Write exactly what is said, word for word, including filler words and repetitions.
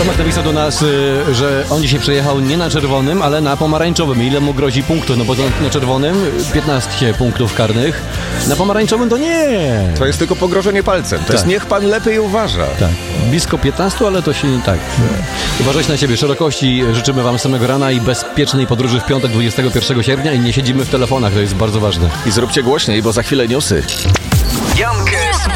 Tomek napisał do nas, y, że on dzisiaj przejechał nie na czerwonym, ale na pomarańczowym. Ile mu grozi punktów? No bo to na czerwonym piętnaście punktów karnych, na pomarańczowym to nie. To jest tylko pogrożenie palcem. To Tak. jest niech pan lepiej uważa. Tak, blisko piętnaście, ale to się nie tak. Uważajcie na siebie. Szerokości życzymy wam samego rana i bezpiecznej podróży w piątek dwudziestego pierwszego sierpnia i nie siedzimy w telefonach, to jest bardzo ważne. I zróbcie głośniej, bo za chwilę newsy. Jan